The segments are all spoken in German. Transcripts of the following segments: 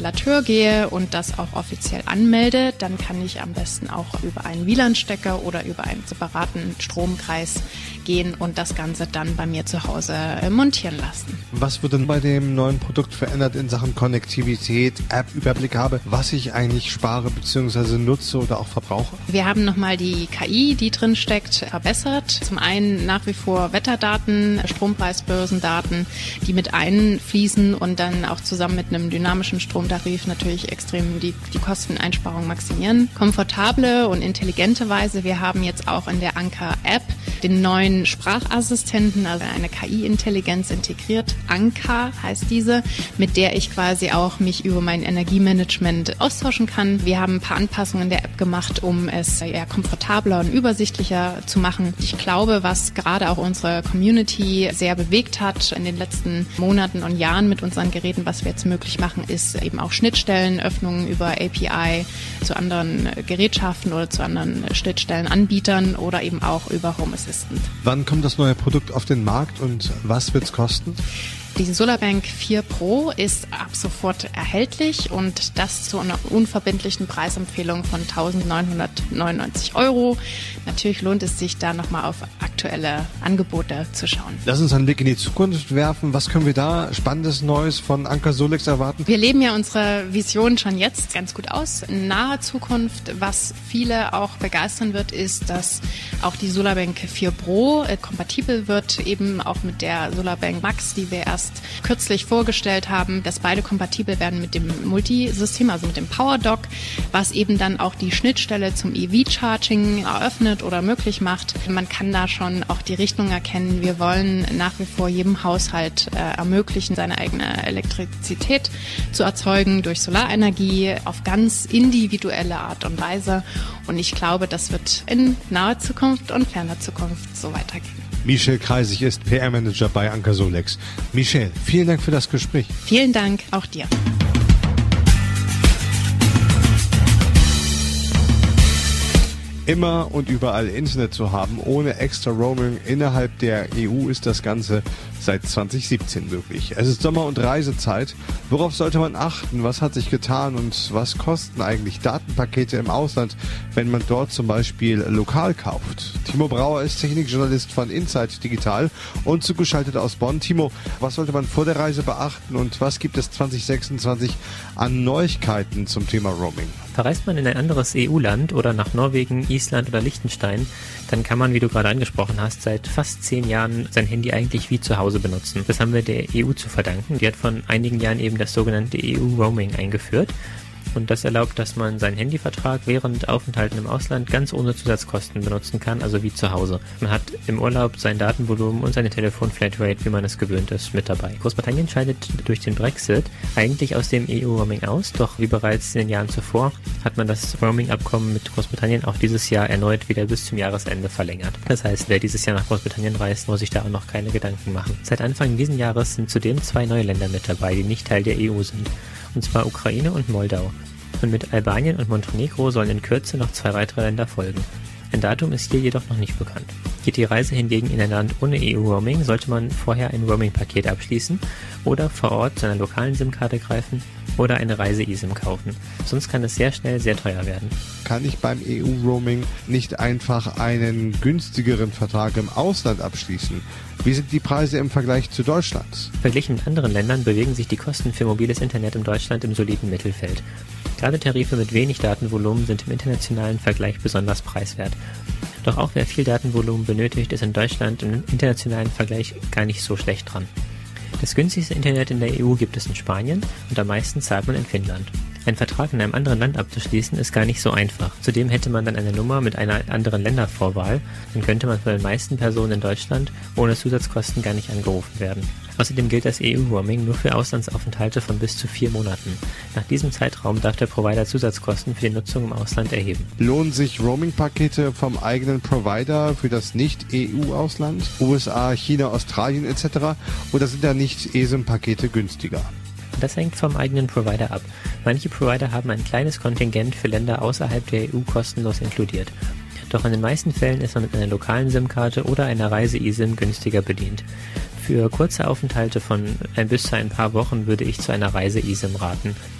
Installateur gehe und das auch offiziell anmelde, dann kann ich am besten auch über einen WLAN-Stecker oder über einen separaten Stromkreis gehen und das Ganze dann bei mir zu Hause montieren lassen. Was wird denn bei dem neuen Produkt verändert in Sachen Konnektivität, App-Überblick habe, was ich eigentlich spare bzw. nutze oder auch verbrauche? Wir haben nochmal die KI, die drin steckt, verbessert. Zum einen nach wie vor Wetterdaten, Strompreisbörsendaten, die mit einfließen und dann auch zusammen mit einem dynamischen Stromtarif natürlich extrem die Kosteneinsparung maximieren. Komfortable und intelligente Weise. Wir haben jetzt auch in der Anker-App den neuen Sprachassistenten, also eine KI-Intelligenz integriert. Anker heißt diese, mit der ich quasi auch mich über mein Energiemanagement austauschen kann. Wir haben ein paar Anpassungen in der App gemacht, um es eher komfortabler und übersichtlicher zu machen. Ich glaube, was gerade auch unsere Community sehr bewegt hat in den letzten Monaten und Jahren mit unseren Geräten, was wir jetzt möglich machen, ist eben auch Schnittstellenöffnungen über API zu anderen Gerätschaften oder zu anderen Schnittstellenanbietern oder eben auch über Home Assistant. Wann kommt das neue Produkt auf den Markt und was wird es kosten? Die SolarBank 4 Pro ist ab sofort erhältlich und das zu einer unverbindlichen Preisempfehlung von 1.999 €. Natürlich lohnt es sich, da nochmal auf aktuelle Angebote zu schauen. Lass uns einen Blick in die Zukunft werfen. Was können wir da Spannendes Neues von Anker Solex erwarten? Wir leben ja unsere Vision schon jetzt ganz gut aus. In naher Zukunft, was viele auch begeistern wird, ist, dass auch die SolarBank 4 Pro kompatibel wird, eben auch mit der SolarBank Max, die wir erst kürzlich vorgestellt haben, dass beide kompatibel werden mit dem Multisystem, also mit dem PowerDock, was eben dann auch die Schnittstelle zum EV-Charging eröffnet oder möglich macht. Man kann da schon auch die Richtung erkennen. Wir wollen nach wie vor jedem Haushalt ermöglichen, seine eigene Elektrizität zu erzeugen durch Solarenergie auf ganz individuelle Art und Weise. Und ich glaube, das wird in naher Zukunft und ferner Zukunft so weitergehen. Michelle Kreisig ist PR-Manager bei Anker Solex. Michelle, vielen Dank für das Gespräch. Vielen Dank, auch dir. Immer und überall Internet zu haben, ohne extra Roaming innerhalb der EU ist das Ganze seit 2017 möglich. Es ist Sommer- und Reisezeit. Worauf sollte man achten? Was hat sich getan und was kosten eigentlich Datenpakete im Ausland, wenn man dort zum Beispiel lokal kauft? Timo Brauer ist Technikjournalist von Insight Digital und zugeschaltet aus Bonn. Timo, was sollte man vor der Reise beachten und was gibt es 2026 an Neuigkeiten zum Thema Roaming? Verreist man in ein anderes EU-Land oder nach Norwegen, Island oder Liechtenstein, dann kann man, wie du gerade angesprochen hast, seit fast 10 Jahren sein Handy eigentlich wie zu Hause benutzen. Das haben wir der EU zu verdanken. Die hat von einigen Jahren eben das sogenannte EU-Roaming eingeführt. Und das erlaubt, dass man seinen Handyvertrag während Aufenthalten im Ausland ganz ohne Zusatzkosten benutzen kann, also wie zu Hause. Man hat im Urlaub sein Datenvolumen und seine Telefon-Flatrate, wie man es gewöhnt ist, mit dabei. Großbritannien scheidet durch den Brexit eigentlich aus dem EU-Roaming aus, doch wie bereits in den Jahren zuvor hat man das Roaming-Abkommen mit Großbritannien auch dieses Jahr erneut wieder bis zum Jahresende verlängert. Das heißt, wer dieses Jahr nach Großbritannien reist, muss sich da auch noch keine Gedanken machen. Seit Anfang dieses Jahres sind zudem 2 neue Länder mit dabei, die nicht Teil der EU sind, und zwar Ukraine und Moldau. Und mit Albanien und Montenegro sollen in Kürze noch 2 weitere Länder folgen. Ein Datum ist hier jedoch noch nicht bekannt. Geht die Reise hingegen in ein Land ohne EU-Roaming, sollte man vorher ein Roaming-Paket abschließen oder vor Ort zu einer lokalen SIM-Karte greifen oder eine Reise-eSIM kaufen. Sonst kann es sehr schnell sehr teuer werden. Kann ich beim EU-Roaming nicht einfach einen günstigeren Vertrag im Ausland abschließen? Wie sind die Preise im Vergleich zu Deutschland? Verglichen mit anderen Ländern bewegen sich die Kosten für mobiles Internet in Deutschland im soliden Mittelfeld. Gerade Tarife mit wenig Datenvolumen sind im internationalen Vergleich besonders preiswert. Doch auch wer viel Datenvolumen benötigt, ist in Deutschland im internationalen Vergleich gar nicht so schlecht dran. Das günstigste Internet in der EU gibt es in Spanien und am meisten zahlt man in Finnland. Einen Vertrag in einem anderen Land abzuschließen ist gar nicht so einfach. Zudem hätte man dann eine Nummer mit einer anderen Ländervorwahl, dann könnte man von den meisten Personen in Deutschland ohne Zusatzkosten gar nicht angerufen werden. Außerdem gilt das EU-Roaming nur für Auslandsaufenthalte von bis zu 4 Monaten. Nach diesem Zeitraum darf der Provider Zusatzkosten für die Nutzung im Ausland erheben. Lohnen sich Roaming-Pakete vom eigenen Provider für das Nicht-EU-Ausland, USA, China, Australien etc. oder sind da nicht eSIM-Pakete günstiger? Das hängt vom eigenen Provider ab. Manche Provider haben ein kleines Kontingent für Länder außerhalb der EU kostenlos inkludiert. Doch in den meisten Fällen ist man mit einer lokalen SIM-Karte oder einer Reise-eSIM günstiger bedient. Für kurze Aufenthalte von bis zu ein paar Wochen würde ich zu einer Reise-eSIM raten.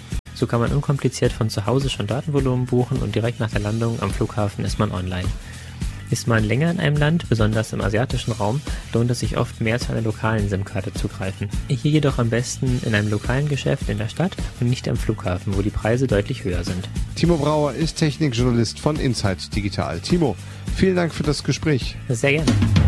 So kann man unkompliziert von zu Hause schon Datenvolumen buchen und direkt nach der Landung am Flughafen ist man online. Ist man länger in einem Land, besonders im asiatischen Raum, lohnt es sich oft mehr zu einer lokalen SIM-Karte zu greifen. Hier jedoch am besten in einem lokalen Geschäft in der Stadt und nicht am Flughafen, wo die Preise deutlich höher sind. Timo Brauer ist Technikjournalist von Insight Digital. Timo, vielen Dank für das Gespräch. Sehr gerne.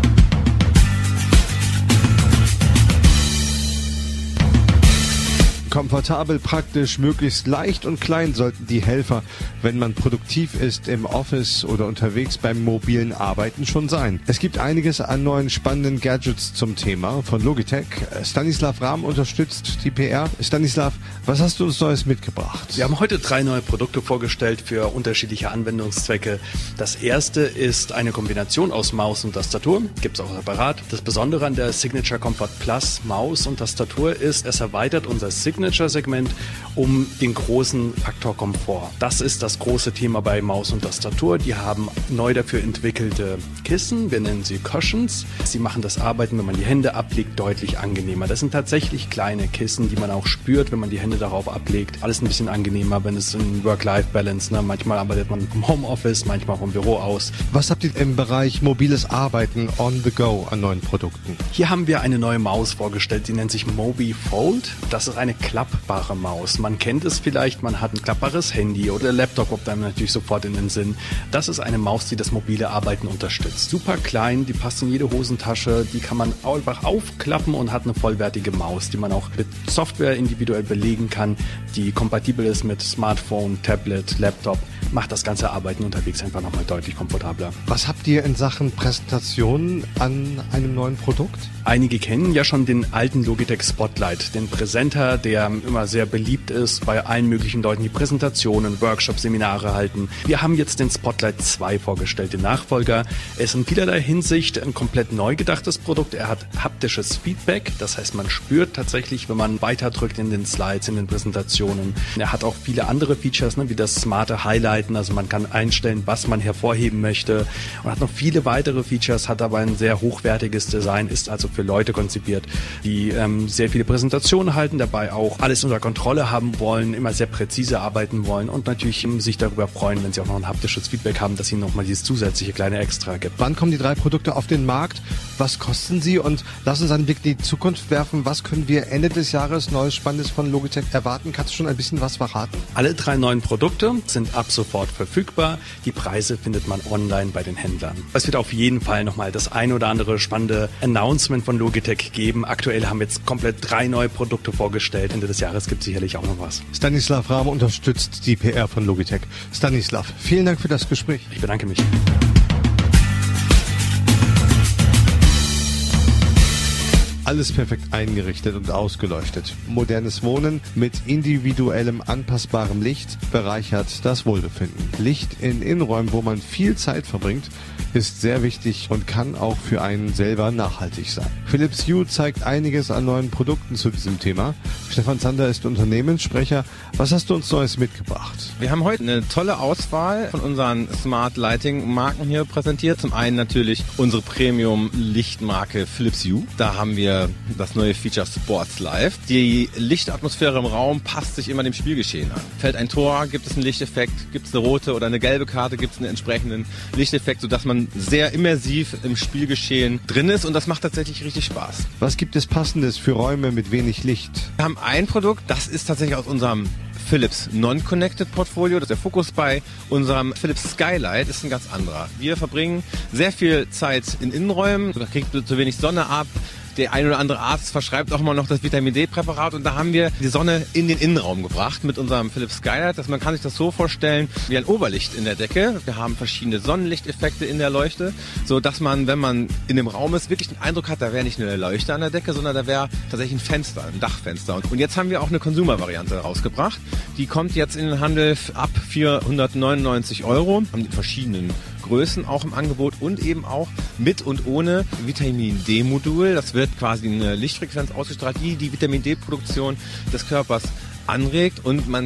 Komfortabel, praktisch, möglichst leicht und klein sollten die Helfer, wenn man produktiv ist, im Office oder unterwegs beim mobilen Arbeiten schon sein. Es gibt einiges an neuen spannenden Gadgets zum Thema von Logitech. Stanislav Rahm unterstützt die PR. Stanislav, was hast du uns Neues mitgebracht? Wir haben heute 3 neue Produkte vorgestellt für unterschiedliche Anwendungszwecke. Das erste ist eine Kombination aus Maus und Tastatur. Gibt es auch separat. Das Besondere an der Signature Comfort Plus Maus und Tastatur ist, es erweitert unser Signature-Segment um den großen Faktor Komfort. Das ist das große Thema bei Maus und Tastatur. Die haben neu dafür entwickelte Kissen, wir nennen sie Cushions. Sie machen das Arbeiten, wenn man die Hände ablegt, deutlich angenehmer. Das sind tatsächlich kleine Kissen, die man auch spürt, wenn man die Hände darauf ablegt. Alles ein bisschen angenehmer, wenn es in Work-Life-Balance, ne? Manchmal arbeitet man vom Homeoffice, manchmal vom Büro aus. Was habt ihr im Bereich mobiles Arbeiten on the go an neuen Produkten? Hier haben wir eine neue Maus vorgestellt, die nennt sich Mobi Fold. Das ist eine klappbare Maus. Man kennt es vielleicht, man hat ein klappbares Handy oder Laptop, kommt einem natürlich sofort in den Sinn. Das ist eine Maus, die das mobile Arbeiten unterstützt. Super klein, die passt in jede Hosentasche, die kann man einfach aufklappen und hat eine vollwertige Maus, die man auch mit Software individuell belegen kann, die kompatibel ist mit Smartphone, Tablet, Laptop, macht das ganze Arbeiten unterwegs einfach nochmal deutlich komfortabler. Was habt ihr in Sachen Präsentation an einem neuen Produkt? Einige kennen ja schon den alten Logitech Spotlight, den Präsenter, der immer sehr beliebt ist bei allen möglichen Leuten, die Präsentationen, Workshops, Seminare halten. Wir haben jetzt den Spotlight 2 vorgestellt, den Nachfolger. Er ist in vielerlei Hinsicht ein komplett neu gedachtes Produkt. Er hat haptisches Feedback, das heißt, man spürt tatsächlich, wenn man weiterdrückt in den Slides, in den Präsentationen. Er hat auch viele andere Features, wie das smarte Highlighten, also man kann einstellen, was man hervorheben möchte und hat noch viele weitere Features, hat aber ein sehr hochwertiges Design, ist also für Leute konzipiert, die sehr viele Präsentationen halten, dabei auch alles unter Kontrolle haben wollen, immer sehr präzise arbeiten wollen und natürlich sich darüber freuen, wenn sie auch noch ein haptisches Feedback haben, dass ihnen nochmal dieses zusätzliche kleine Extra gibt. Wann kommen die 3 Produkte auf den Markt? Was kosten sie? Und lass uns einen Blick in die Zukunft werfen. Was können wir Ende des Jahres Neues Spannendes von Logitech erwarten? Kannst du schon ein bisschen was verraten? Alle 3 neuen Produkte sind ab sofort verfügbar. Die Preise findet man online bei den Händlern. Es wird auf jeden Fall nochmal das ein oder andere spannende Announcement von Logitech geben. Aktuell haben wir jetzt komplett 3 neue Produkte vorgestellt. Ende des Jahres gibt es sicherlich auch noch was. Stanislav Rahm unterstützt die PR von Logitech. Stanislav, vielen Dank für das Gespräch. Ich bedanke mich. Alles perfekt eingerichtet und ausgeleuchtet. Modernes Wohnen mit individuellem, anpassbarem Licht bereichert das Wohlbefinden. Licht in Innenräumen, wo man viel Zeit verbringt, ist sehr wichtig und kann auch für einen selber nachhaltig sein. Philips Hue zeigt einiges an neuen Produkten zu diesem Thema. Stefan Zander ist Unternehmenssprecher. Was hast du uns Neues mitgebracht? Wir haben heute eine tolle Auswahl von unseren Smart Lighting Marken hier präsentiert. Zum einen natürlich unsere Premium Lichtmarke Philips Hue. Da haben wir das neue Feature Sports Live. Die Lichtatmosphäre im Raum passt sich immer dem Spielgeschehen an. Fällt ein Tor, gibt es einen Lichteffekt, gibt es eine rote oder eine gelbe Karte, gibt es einen entsprechenden Lichteffekt, sodass man sehr immersiv im Spielgeschehen drin ist und das macht tatsächlich richtig Spaß. Was gibt es Passendes für Räume mit wenig Licht? Wir haben ein Produkt, das ist tatsächlich aus unserem Philips Non-Connected Portfolio. Der Fokus bei unserem Philips Skylight ist ein ganz anderer. Wir verbringen sehr viel Zeit in Innenräumen, da kriegt zu wenig Sonne ab. Der ein oder andere Arzt verschreibt auch mal noch das Vitamin-D-Präparat und da haben wir die Sonne in den Innenraum gebracht mit unserem Philips Skylight. Man kann sich das so vorstellen wie ein Oberlicht in der Decke. Wir haben verschiedene Sonnenlichteffekte in der Leuchte, so dass man, wenn man in dem Raum ist, wirklich den Eindruck hat, da wäre nicht nur eine Leuchte an der Decke, sondern da wäre tatsächlich ein Fenster, ein Dachfenster. Und jetzt haben wir auch eine Consumer-Variante rausgebracht. Die kommt jetzt in den Handel ab 499 €, haben die verschiedenen Größen auch im Angebot und eben auch mit und ohne Vitamin-D-Modul. Das wird quasi eine Lichtfrequenz ausgestrahlt, die die Vitamin-D-Produktion des Körpers anregt und man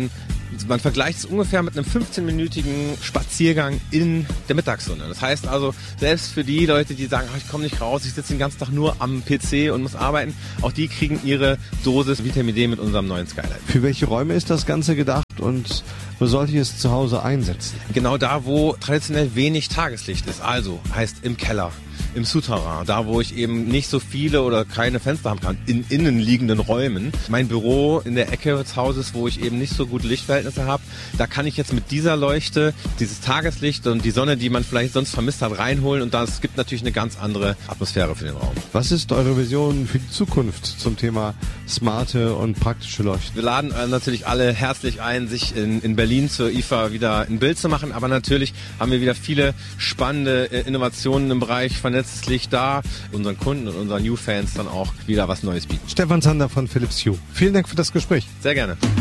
Man vergleicht es ungefähr mit einem 15-minütigen Spaziergang in der Mittagssonne. Das heißt also, selbst für die Leute, die sagen, ich komme nicht raus, ich sitze den ganzen Tag nur am PC und muss arbeiten, auch die kriegen ihre Dosis Vitamin D mit unserem neuen Skylight. Für welche Räume ist das Ganze gedacht und wo sollte ich es zu Hause einsetzen? Genau da, wo traditionell wenig Tageslicht ist. Also heißt im Keller, im Souterrain, da wo ich eben nicht so viele oder keine Fenster haben kann, in innenliegenden Räumen. Mein Büro in der Ecke des Hauses, wo ich eben nicht so gute Lichtverhältnisse habe, da kann ich jetzt mit dieser Leuchte dieses Tageslicht und die Sonne, die man vielleicht sonst vermisst hat, reinholen und das gibt natürlich eine ganz andere Atmosphäre für den Raum. Was ist eure Vision für die Zukunft zum Thema smarte und praktische Leuchten? Wir laden natürlich alle herzlich ein, sich in Berlin zur IFA wieder ein Bild zu machen, aber natürlich haben wir wieder viele spannende Innovationen im Bereich vernetztes Licht da, unseren Kunden und unseren New-Fans dann auch wieder was Neues bieten. Stefan Zander von Philips Hue. Vielen Dank für das Gespräch. Sehr gerne.